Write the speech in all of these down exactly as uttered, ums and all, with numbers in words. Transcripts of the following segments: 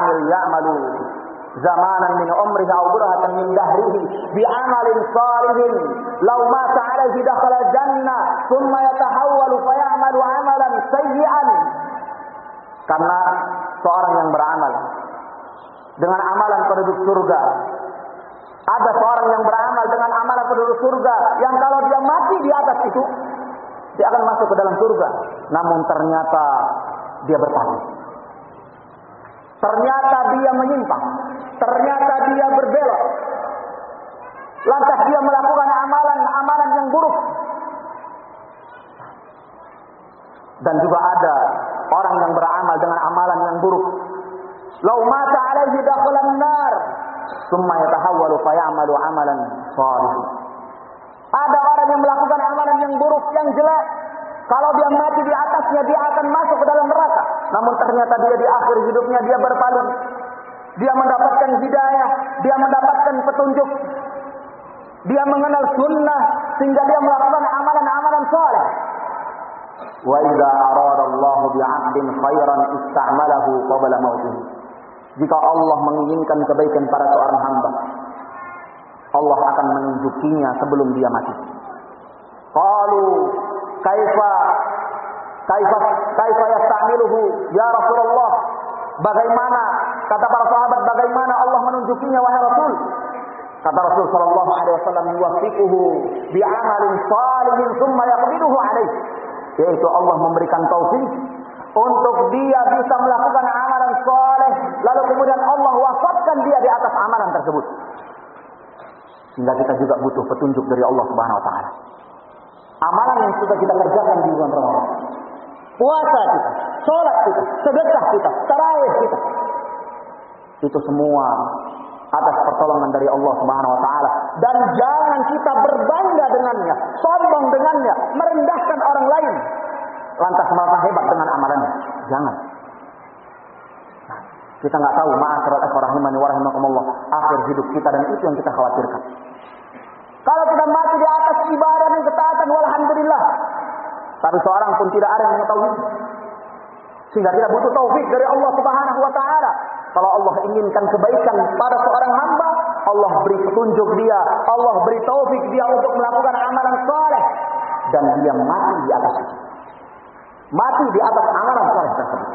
'amil ya'malu zamanan min umrihi aw burhatan min dahrihi bi 'amalin salihin law mata 'alaihi dakhala jannah thumma yatahawwalu fa ya'malu 'amalan sayyi'an. Karena seorang yang beramal dengan amalan penduduk surga, ada seorang yang beramal dengan amalan penduduk surga yang kalau dia mati di atas itu dia akan masuk ke dalam surga, namun ternyata dia berpaling. Ternyata dia menyimpang, ternyata dia berbelok. Lantas dia melakukan amalan-amalan yang buruk. Dan juga ada orang yang beramal dengan amalan yang buruk. Lau mata alaihi dakhalan nar, tsumma yatahawwalu fa ya'malu amalan shalih. Ada orang yang melakukan amalan yang buruk, yang jelek. Kalau dia mati di atasnya, dia akan masuk ke dalam neraka. Namun ternyata dia di akhir hidupnya dia berpaling. Dia mendapatkan hidayah, dia mendapatkan petunjuk. Dia mengenal sunnah sehingga dia melakukan amalan-amalan saleh. Wa idza arada Allah bi'abdin khairan ista'malahu qabla mautih. Jika Allah menginginkan kebaikan pada seorang hamba, Allah akan menunjukinya sebelum dia mati. Qalu kaifa kaifa kaifa yasta'miluhu ya Rasulullah? Bagaimana, kata para sahabat, bagaimana Allah menunjukinya wahai Rasul? Kata Rasul sallallahu alaihi wasallam, yuwaffiquhu bi'amalin salihin tsumma yaqbiduhu alaihi. Yaitu Allah memberikan taufik untuk dia bisa melakukan amalan saleh, lalu kemudian Allah wafatkan dia di atas amalan tersebut. Sehingga kita juga butuh petunjuk dari Allah Subhanahu wa taala. Amalan yang sudah kita kerjakan di bulan Ramadan, puasa kita, sholat kita, sedekah kita, tarawih kita, itu semua atas pertolongan dari Allah Subhanahu wa taala. Dan jangan kita berbangga dengannya, sombong dengannya, merendahkan orang lain, lantas merasa hebat dengan amalannya. Jangan. Nah, kita nggak tahu, ma'asyiral ikhwah rahimani wa rahimakumullah, akhir hidup kita, dan itu yang kita khawatirkan. Kalau kita mati di atas ibadah dan ketaatan, walhamdulillah. Tapi seorang pun tidak ada yang mengetahui. Sehingga tidak butuh taufik dari Allah Subhanahu wa taala. Kalau Allah inginkan kebaikan pada seorang hamba, Allah beri petunjuk dia, Allah beri taufik dia untuk melakukan amalan saleh, dan dia mati di atas itu. Mati di atas amalan saleh tersebut.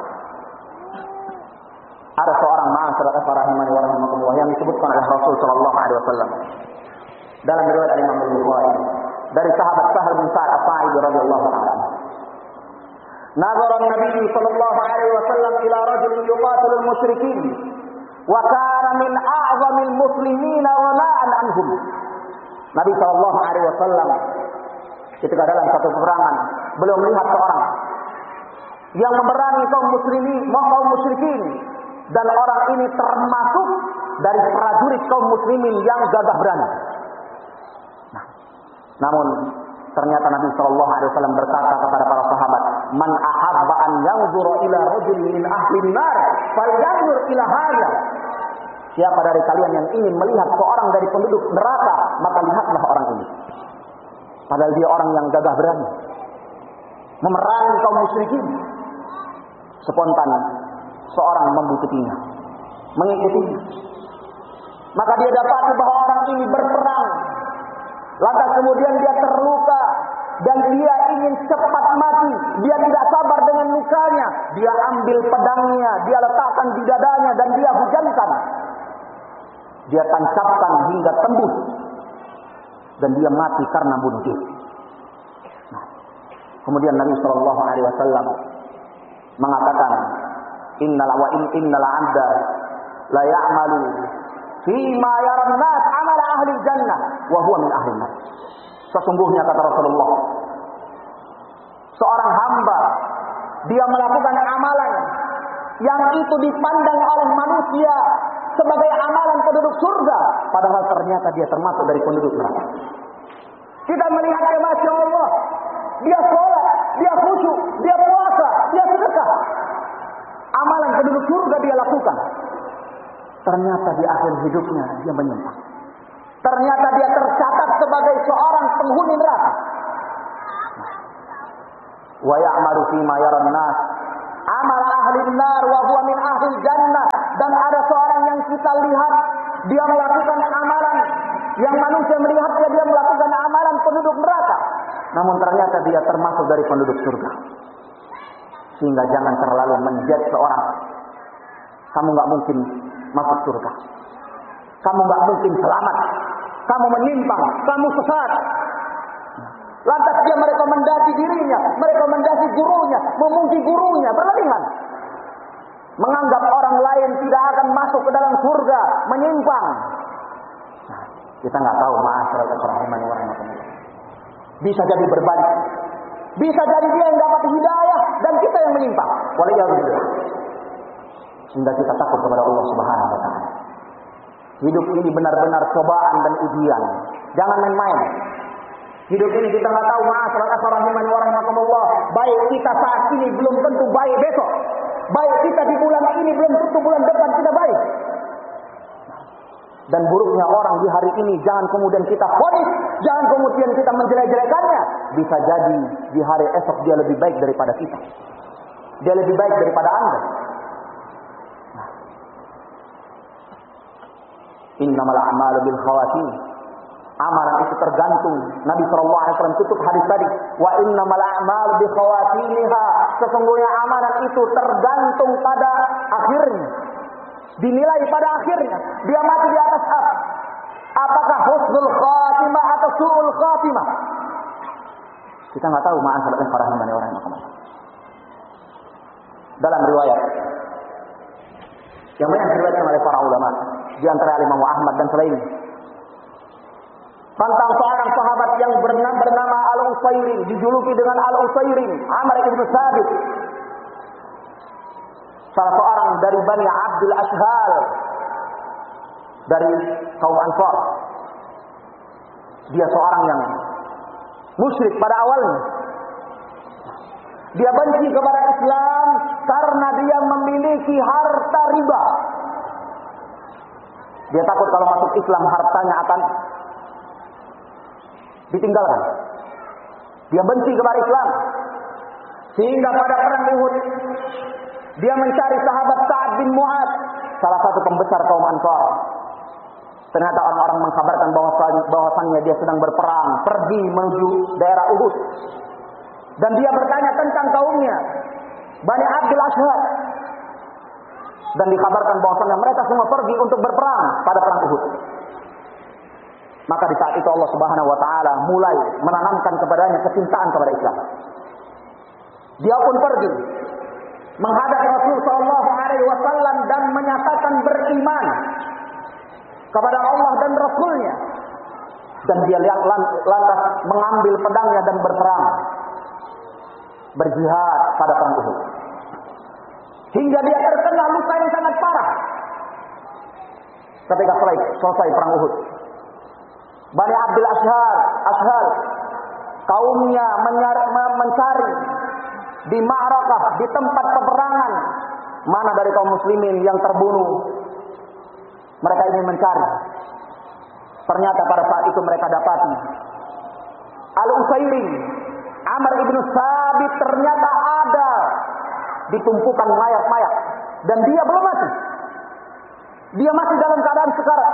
Ada seorang ma'asyiral ikhwah rahimani wa rahimakumullah yang disebutkan oleh Rasul sallallahu alaihi wasallam dalam riwayat Imam Bukhari dari sahabat Sahal bin Sa'ad As-Sa'idi radhiyallahu ta'ala. Nazara Nabi sallallahu alaihi wasallam ila rajulin yuqatilu al-musyrikin wa kana min a'zamil muslimin ghana'an anhum. Nabi sallallahu alaihi wasallam ketika dalam satu peperangan beliau melihat seorang yang memerangi kaum muslimin, kaum musyrikin, dan orang ini termasuk dari prajurit kaum muslimin yang gagah berani. Nah, namun ternyata Nabi sallallahu alaihi wasallam berkata kepada para sahabat, "Man ahabba an yanzura ila rajulin min ahli an-nar, falyanzur ila hadha." Siapa dari kalian yang ingin melihat seorang dari penduduk neraka, maka lihatlah orang ini. Padahal dia orang yang gagah berani, memerangi kaum musyrikin. Spontan seorang membuktinya, mengikutinya. Maka dia dapati bahwa orang ini berperang, lantas kemudian dia terluka dan dia ingin cepat mati. Dia tidak sabar dengan lukanya. Dia ambil pedangnya, dia letakkan di dadanya dan dia hujankan. Dia tancapkan hingga tembus dan dia mati karena bunuh diri. Nah, kemudian Nabi Shallallahu Alaihi Wasallam mengatakan, Innal wa in innal 'abda la ya'malu fi ma yara an-nas 'amala ahli jannah wa huwa min ahli nar. Sesungguhnya kata Rasulullah, seorang hamba dia melakukan amalan yang itu dipandang oleh manusia sebagai amalan penduduk surga, padahal ternyata dia termasuk dari penduduk neraka. Kita melihatnya, masya Allah, dia sholat, dia khusyuk, dia puasa, dia sedekah, amalan penduduk surga dia lakukan. Ternyata di akhir hidupnya dia menyimpang. Ternyata dia tercatat sebagai seorang penghuni neraka. Wa ya'malu fi ma yara an-nas amal ahli nar wa huwa min ahli jannah. Dan ada seorang yang kita lihat dia melakukan amalan yang manusia melihatnya dia melakukan amalan penduduk neraka, namun ternyata dia termasuk dari penduduk surga. Sehingga jangan terlalu menjudge seorang. Kamu nggak mungkin masuk surga. Kamu nggak mungkin selamat. Kamu menyimpang. Kamu sesat. Lantas dia merekomendasi dirinya, merekomendasi gurunya, memuji gurunya, berlebihan. Menganggap orang lain tidak akan masuk ke dalam surga, menyimpang. Nah, kita nggak tahu ma'asyiral rahimani wa rahimakumullah. Bisa jadi berbalik. Bisa jadi dia yang dapat hidayah dan kita yang menyimpang. Waliyahulillah. Sehingga kita takut kepada Allah Subhanahu wa taala. Hidup ini benar-benar cobaan dan ujian. Jangan main-main. Hidup ini kita nggak tahu ma'asyiral rahimani wa rahimakumullah. Baik kita saat ini belum tentu baik besok. Baik kita di bulan ini belum tentu bulan depan kita baik. Dan buruknya orang di hari ini jangan kemudian kita vonis, jangan kemudian kita menjelek-jelekannya. Bisa jadi di hari esok dia lebih baik daripada kita. Dia lebih baik daripada Anda. Innamal a'malu bil khawatim. Amalan itu tergantung. Nabi shallallahu alaihi wasallam tutup hadis tadi. Wa innamal a'malu bi khawatimiha. Sesungguhnya amalan itu tergantung pada akhirnya. Dinilai pada akhirnya. Dia mati di atas apa? Apakah husnul khatimah atau su'ul khatimah? Kita nggak tahu ma'asyiral rahimani wa rahimakumullah. Dalam riwayat yang banyak diriwayatkan oleh para ulama, di antara Imam Ahmad dan selainnya, tentang seorang sahabat yang bernama, bernama Al-Usairim, dijuluki dengan Al-Usairim, Amr ibn Sabit, salah seorang dari Bani Abdul Ashhal, dari kaum Ansar. Dia seorang yang musyrik pada awalnya. Dia benci kepada Islam karena dia memiliki harta riba. Dia takut kalau masuk Islam hartanya akan ditinggalkan. Dia benci kepada Islam. Sehingga pada perang Uhud dia mencari sahabat Sa'ad bin Mu'adz, salah satu pembesar kaum Ansar. Ternyata orang-orang mengkabarkan bahwasannya dia sedang berperang, pergi menuju daerah Uhud. Dan dia bertanya tentang kaumnya, Bani Abdul Ashhal. Dan dikabarkan bahwasannya mereka semua pergi untuk berperang pada perang Uhud. Maka di saat itu Allah Subhanahu wa taala mulai menanamkan kepadanya kecintaan kepada Islam. Dia pun pergi menghadap Rasul sallallahu alaihi wasallam dan menyatakan beriman kepada Allah dan Rasulnya. Dan dia lantas mengambil pedangnya dan berperang, berjihad pada perang Uhud. Hingga dia terkena luka yang sangat parah ketika selesai perang Uhud. Bani Abdul Ashhal, Ashhal kaumnya mencari di ma'rakah, di tempat peperangan, mana dari kaum muslimin yang terbunuh. Mereka ingin mencari. Ternyata pada saat itu mereka dapati Al-Usairim, Amr ibn Sabit ternyata ada di tumpukan mayat-mayat. Dan dia belum mati. Dia masih dalam keadaan sekarat.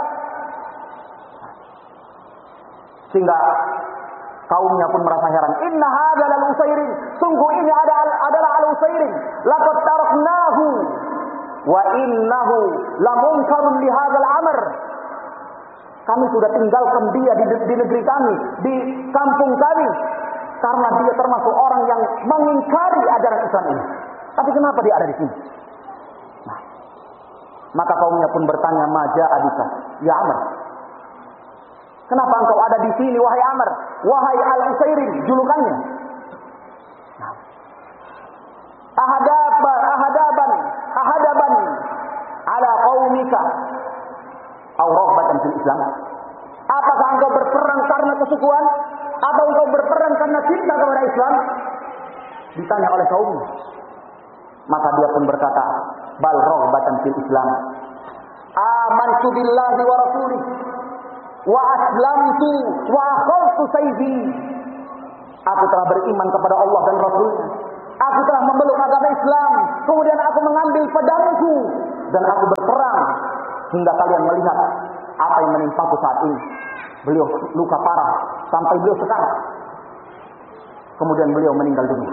Sehingga kaumnya pun merasa heran. Inna hadzal al-Usairim, sungguh ini ada adalah Al-Usairim. Laqad taraknahu wa innahu lamunkarun li hadzal amr. Kami sudah tinggalkan dia di, di negeri kami, di kampung kami, karena dia termasuk orang yang mengingkari ajaran Islam ini. Tapi kenapa dia ada di sini? Nah, maka kaumnya pun bertanya, "Maja abika, ya Amr? Kenapa engkau ada di sini, wahai Amr? Wahai Al-Usairim," julukannya. Nah, ahadaban, ahadaban, ahadaban ala qaumika aw raghbatan fil Islam. Apakah engkau berperang karena kesukuan atau engkau berperang karena cinta kepada Islam? Ditanya oleh kaumnya. Maka dia pun berkata, bal raghbatan fil Islam. Amantu billahi wa rasulih wa aslamtu wa akhaltu sayfi. Aku telah beriman kepada Allah dan Rasulnya. Aku telah memeluk agama Islam, kemudian aku mengambil pedangku dan aku berperang hingga kalian melihat apa yang menimpaku saat ini. Beliau luka parah sampai beliau sekarat. Kemudian beliau meninggal dunia.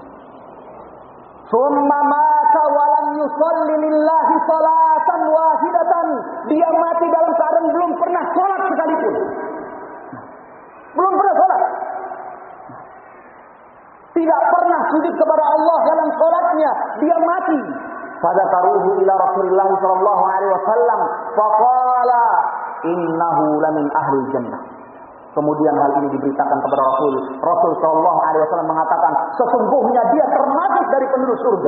Summa mata wa lam yusalli lillahi salatan wahidatan. Dia mati dalam keadaan belum pernah salat sekalipun. Belum pernah salat. Tidak pernah sujud kepada Allah dalam salatnya. Dia mati. Fadzakaruhu ila Rasulillah sallallahu alaihi wasallam faqala innahu lamin ahli jannah. Kemudian hal ini diberitakan kepada Rasul. Rasul sallallahu alaihi wasallam mengatakan, sesungguhnya dia termasuk dari penduduk surga.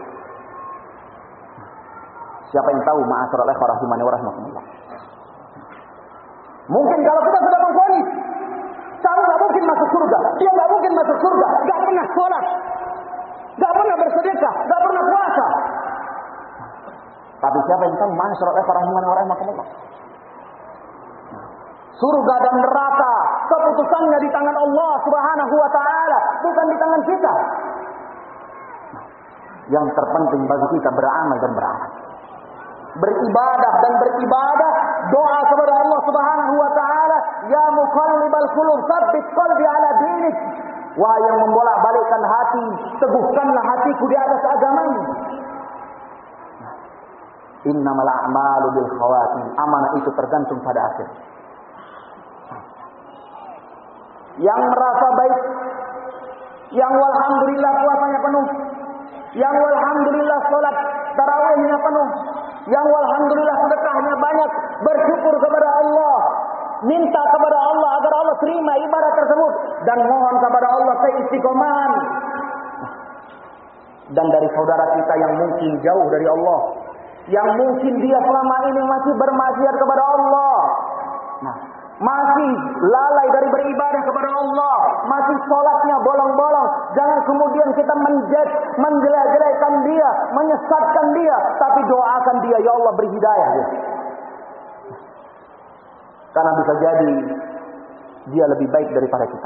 Siapa yang tahu, ma'asyiral ikhwah rahimani wa rahimakumullah. Mungkin kalau kita sudah mengvonis, kamu gak mungkin masuk surga, dia gak mungkin masuk surga, gak pernah sholat, gak pernah bersedekah, gak pernah puasa. Tapi siapa yang tahu, ma'asyiral ikhwah rahimani wa rahimakumullah. Surga dan neraka keputusannya di tangan Allah Subhanahu wa taala, bukan di tangan kita. Yang terpenting bagi kita beramal dan beramal. Beribadah dan beribadah, doa kepada Allah Subhanahu wa taala, ya muqallibal qulub tsabbit qalbi ala dinik. Wahai yang membolak-balikkan hati, teguhkanlah hatiku di atas agamamu. Innamal a'malu bil khawatim. Amanah itu tergantung pada akhir. Yang merasa baik, yang walhamdulillah puasanya penuh, yang walhamdulillah sholat tarawihnya penuh, yang walhamdulillah sedekahnya banyak, bersyukur kepada Allah, minta kepada Allah agar Allah terima ibadah tersebut, dan mohon kepada Allah keistiqomahan. Dan dari saudara kita yang mungkin jauh dari Allah, yang mungkin dia selama ini masih bermaksiat kepada Allah, nah, masih lalai dari beribadah kepada Allah, masih sholatnya bolong-bolong. Jangan kemudian kita menjudge, menjelek-jelekan dia, menyesatkan dia, tapi doakan dia, ya Allah beri hidayah dia. Karena bisa jadi dia lebih baik daripada kita.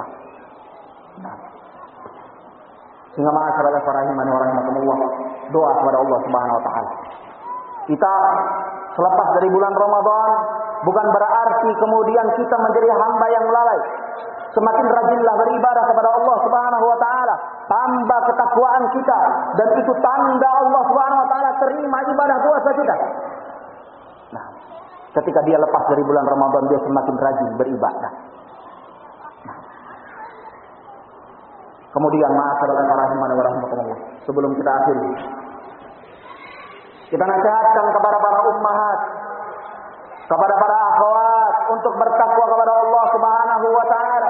Sehingga ma'asyiral ikhwah rahimani wa rahimakumullah, doa kepada Allah Subhanahu wa taala. Kita selepas dari bulan Ramadan bukan berarti kemudian kita menjadi hamba yang lalai. Semakin rajinlah beribadah kepada Allah Subhanahu wa taala, tambah ketakwaan kita, dan itu tanda Allah Subhanahu wa taala terima ibadah puasa kita. Nah, ketika dia lepas dari bulan Ramadan, dia semakin rajin beribadah. Nah. Kemudian ma'asyiral rahimani wa rahimakumullah, sebelum kita akhiri, kita nasihatkan kepada para ummahat, kepada para akhwat untuk bertakwa kepada Allah Subhanahu wa taala.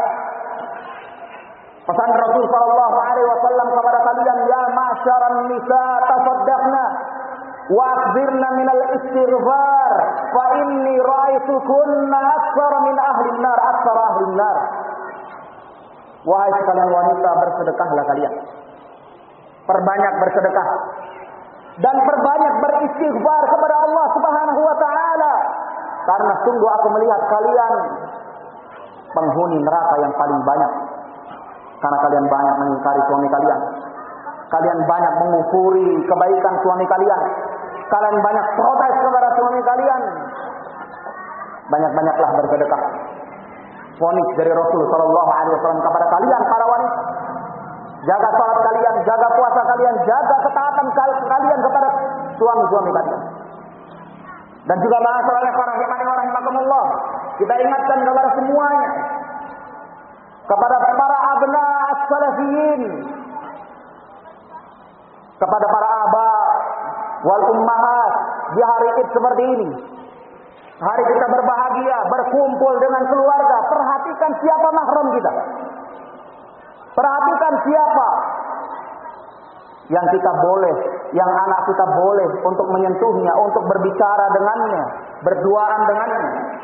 Pesan Rasul sallallahu alaihi wasallam kepada kalian, ya ma'syaran nisa tasaddaqna wa akbirna minal istighfar fa inni ra'aitukunna aktsar min ahli an-nar, aktsar ahli an-nar. Wahai sekalian wanita, bersedekahlah kalian. Perbanyak bersedekah dan perbanyak beristighfar kepada Allah Subhanahu wa taala. Karena sungguh aku melihat kalian penghuni neraka yang paling banyak. Karena kalian banyak mengingkari suami kalian. Kalian banyak mengufuri kebaikan suami kalian. Kalian banyak protes kepada suami kalian. Banyak-banyaklah bersedekah. Vonis dari Rasul sallallahu alaihi wasallam kepada kalian para wanita. Jaga salat kalian, jaga puasa kalian, jaga ketaatan kalian kepada suami-suami kalian. Dan juga ma'asyiral ikhwah rahimani wa rahimakumullah, kita ingatkan kepada semuanya, kepada para abna as-salafiyin, kepada para aba wal ummahat di hari Id seperti ini. Hari kita berbahagia, berkumpul dengan keluarga, perhatikan siapa mahram kita. Perhatikan siapa yang kita boleh, yang anak kita boleh untuk menyentuhnya, untuk berbicara dengannya, berduaan dengannya.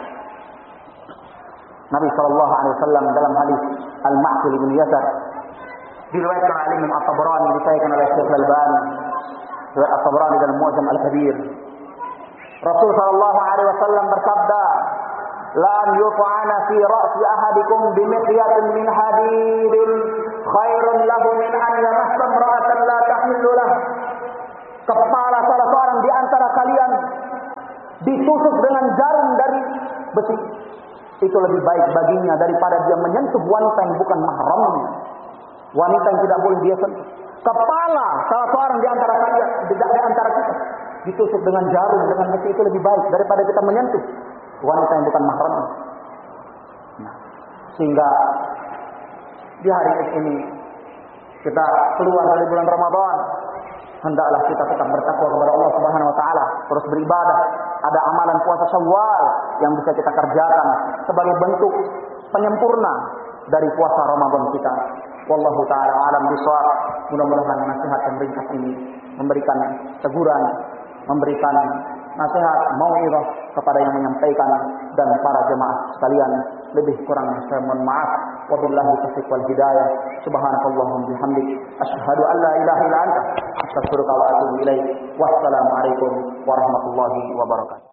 Nabi sallallahu alaihi wasallam dalam hadis Al-Ma'qil bin Yasar, diriwayatkan oleh Imam At-Tabrani, disahihkan oleh Syekh Al-Albani, riwayat At-Tabrani dalam Mu'jam Al-Kabir. Rasul sallallahu alaihi wasallam bersabda, "La yut'ana fi ra'si ahadikum bi miqyatin min hadidin khairun lahu min an yamassa imra'atan la tahillu lahu. Kepala salah seorang di antara kalian ditusuk dengan jarum dari besi, itu lebih baik baginya daripada dia menyentuh wanita yang bukan mahramnya, wanita yang tidak boleh dia sentuh. Kepala salah seorang di antara kalian, di, di antara kita, ditusuk dengan jarum, dengan besi, itu lebih baik daripada kita menyentuh wanita yang bukan mahramnya. Nah, sehingga di hari ini kita keluar dari bulan Ramadan, hendaklah kita tetap bertakwa kepada Allah Subhanahu wa taala, terus beribadah. Ada amalan puasa Syawal yang bisa kita kerjakan sebagai bentuk penyempurna dari puasa Ramadan kita. Wallahu taala alam bisawab. Mudah-mudahan nasihat yang ringkas ini memberikan teguran, memberikan nasihat, mau'izah kepada yang menyampaikan dan para jemaah sekalian. Lebih kurang saya mohon maaf. Wabillahi taufiq wal hidayah. Subhanakallahumma bihamdik asyhadu an la ilaha illa anta astaghfiruka wa atubu ilaik. Wassalamu alaikum warahmatullahi wabarakatuh.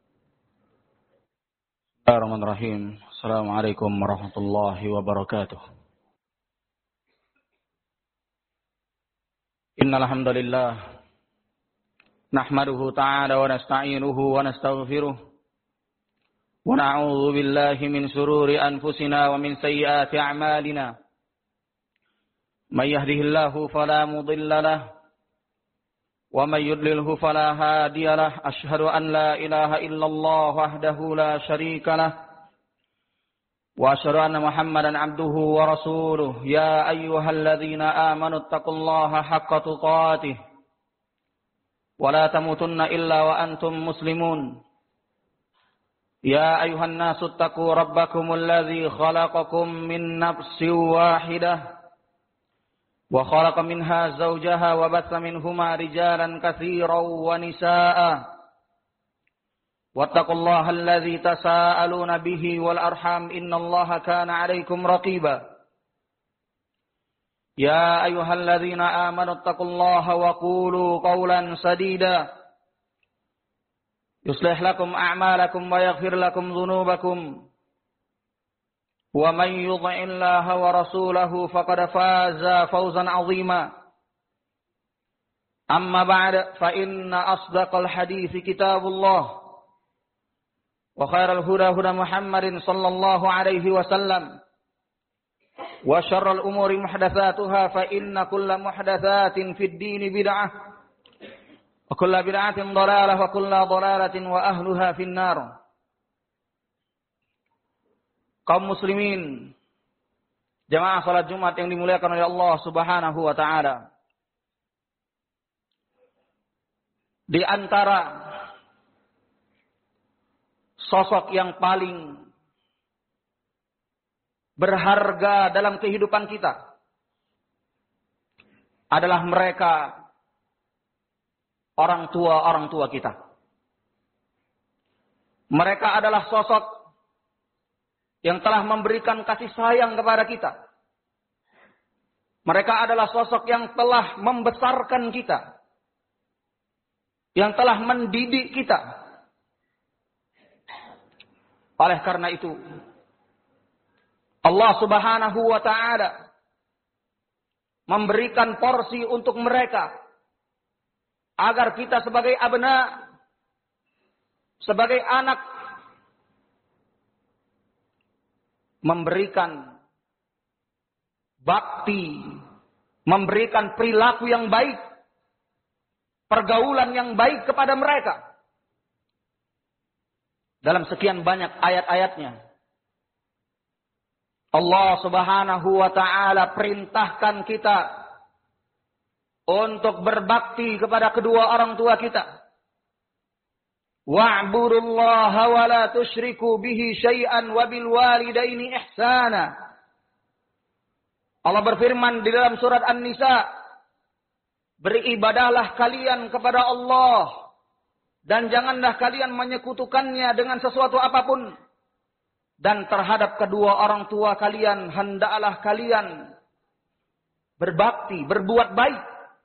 Bismillahirrahmanirrahim. Assalamualaikum warahmatullahi wabarakatuh. Innal hamdalillah nahmaduhu ta'ala wa nasta'inuhu wa nastaghfiruh wa na'udzu billahi min shururi anfusina wa min sayyiati a'malina. May yahdihillahu fala mudilla lahu wa may yudlilhu fala hadiya lahu. Asyhadu an la ilaha illallah wahdahu la syarika lahu wa asyhadu anna Muhammadan abduhu wa rasuluh. Ya ayyuhalladzina amanu taqullaha haqqa tuqatih wa la tamutunna illa wa antum muslimun. Ya ayyuhan nasu taqu rabbakumul ladzi khalaqakum min nafsin wahidah wa khalaqa minha zawjaha wa batha minhuma rijalan katsiran wa nisaa'a. Wattaqullaha alladzi tasaaluna bihi wal arham innallaha kana 'alaikum raqiba. Ya ayyuhalladzina amanu taqullaha wa qulu qawlan sadida yuslih lakum a'malakum wa yaghfir lakum dhunubakum. Wa man yuti'illaha wa rasulahu faqad faza fawzan 'azima. Amma ba'd, fa inna asdaqal hadithi kitabullah wa khairal huda huda Muhammadin sallallahu alaihi wasallam wa syarrul umuri muhdatsatuha fa inna kulla muhdatsatin fid dini bid'ah wa kulla bid'atin dhalalah wa kulla dhalalatin wa ahluha finnar. Kaum muslimin, jamaah salat Jumat yang dimuliakan oleh Allah Subhanahu wa taala. Di antara sosok yang paling berharga dalam kehidupan kita adalah mereka orang tua-orang tua kita. Mereka adalah sosok yang telah memberikan kasih sayang kepada kita. Mereka adalah sosok yang telah membesarkan kita, yang telah mendidik kita. Oleh karena itu, Allah Subhanahu wa taala memberikan porsi untuk mereka agar kita sebagai abna, sebagai anak, memberikan bakti, memberikan perilaku yang baik, pergaulan yang baik kepada mereka. Dalam sekian banyak ayat-ayatnya, Allah Subhanahu wa taala perintahkan kita untuk berbakti kepada kedua orang tua kita. Wa'budullaha wa la tusyriku bihi syai'an wa bil walidaini ihsana. Allah berfirman di dalam surat An-Nisa, beribadahlah kalian kepada Allah dan janganlah kalian menyekutukannya dengan sesuatu apapun. Dan terhadap kedua orang tua kalian, hendaklah kalian berbakti, berbuat baik.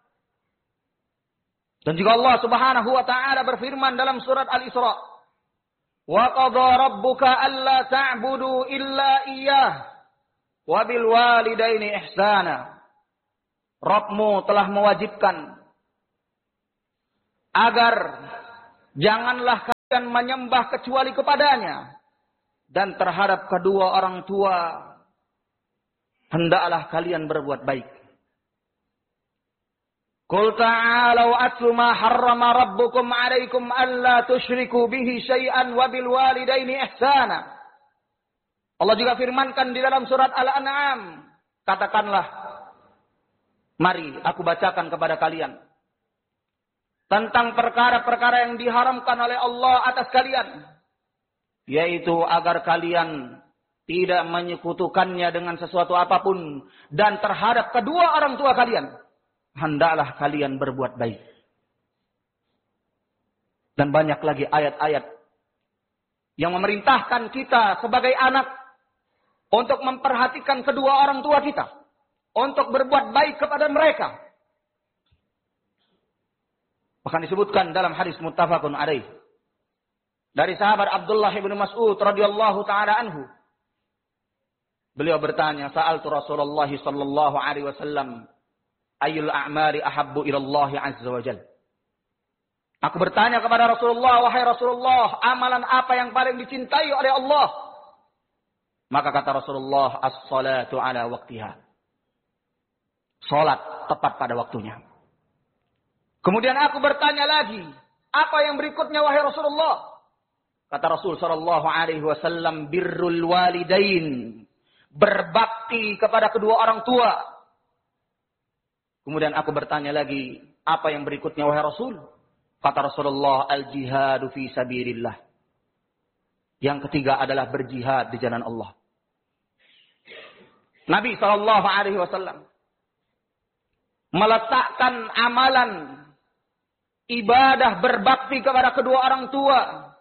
Dan juga Allah Subhanahu wa taala berfirman dalam surat Al-Isra, "Wa qadha rabbuka alla ta'budu illa iyyah wa bil walidaini ihsana. Rabbmu telah mewajibkan agar janganlah kalian menyembah kecuali kepadanya, dan terhadap kedua orang tua hendaklah kalian berbuat baik. Qul ta'alu atlu ma harrama rabbukum 'alaikum alla tusyriku bihi syai'an wa bil walidaini ihsana. Allah juga firmankan di dalam surat Al-An'am, katakanlah, mari aku bacakan kepada kalian tentang perkara-perkara yang diharamkan oleh Allah atas kalian, yaitu agar kalian tidak menyekutukannya dengan sesuatu apapun, dan terhadap kedua orang tua kalian hendaklah kalian berbuat baik. Dan banyak lagi ayat-ayat yang memerintahkan kita sebagai anak untuk memperhatikan kedua orang tua kita, untuk berbuat baik kepada mereka. Bahkan disebutkan dalam hadis muttafaqun alaih dari sahabat Abdullah bin Mas'ud radhiyallahu taala anhu. Beliau bertanya, sa'altu Rasulullah sallallahu alaihi wasallam, ayyul a'mali ahabbu ila Allah azza wa jalla. Aku bertanya kepada Rasulullah, wahai Rasulullah, amalan apa yang paling dicintai oleh Allah? Maka kata Rasulullah, as-salatu ala waqtiha. Salat tepat pada waktunya. Kemudian aku bertanya lagi, apa yang berikutnya wahai Rasulullah? Kata Rasul sallallahu alaihi wasallam, birrul walidain, berbakti kepada kedua orang tua. Kemudian aku bertanya lagi, apa yang berikutnya wahai Rasul? Kata Rasulullah, al-jihadu fi sabilillah. Yang ketiga adalah berjihad di jalan Allah. Nabi sallallahu alaihi wasallam meletakkan amalan ibadah berbakti kepada kedua orang tua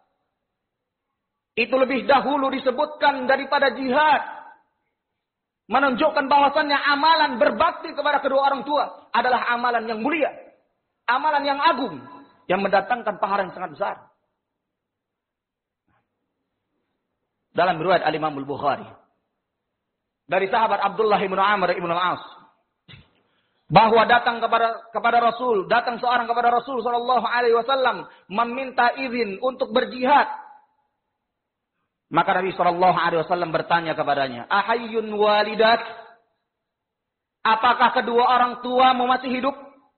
itu lebih dahulu disebutkan daripada jihad, menunjukkan bahwasannya amalan berbakti kepada kedua orang tua adalah amalan yang mulia, amalan yang agung, yang mendatangkan pahala yang sangat besar. Dalam riwayat Al-Imam Al-Bukhari dari sahabat Abdullah bin Amr bin Al-As, bahwa datang kepada kepada Rasul, datang seorang kepada Rasul sallallahu alaihi wasallam meminta izin untuk berjihad. Maka Nabi sallallahu alaihi wasallam bertanya kepadanya, "Ahayyun walidak?" Apakah kedua orang tuamu masih hidup?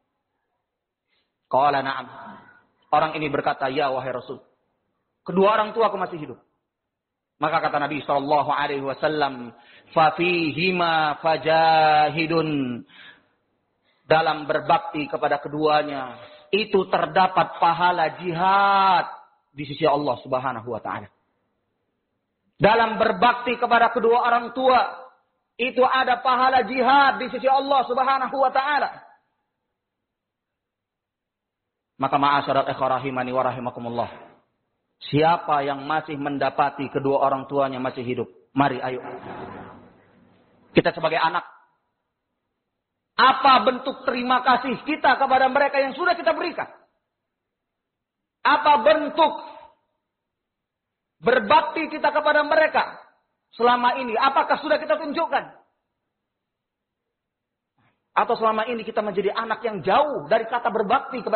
Qala na'am. Orang ini berkata, "Ya wahai Rasul, kedua orang tuaku masih hidup." Maka kata Nabi sallallahu alaihi wasallam, "Fa fihima fajahidun." Dalam berbakti kepada keduanya itu terdapat pahala jihad di sisi Allah Subhanahu wa taala. Dalam berbakti kepada kedua orang tua itu ada pahala jihad di sisi Allah Subhanahu wa taala. Maka ma'asyarat ikhwah rahimani wa rahimakumullah, siapa yang masih mendapati kedua orang tuanya masih hidup, mari ayo kita sebagai anak, apa bentuk terima kasih kita kepada mereka yang sudah kita berikan? Apa bentuk berbakti kita kepada mereka selama ini? Apakah sudah kita tunjukkan? Atau selama ini kita menjadi anak yang jauh dari kata berbakti kepada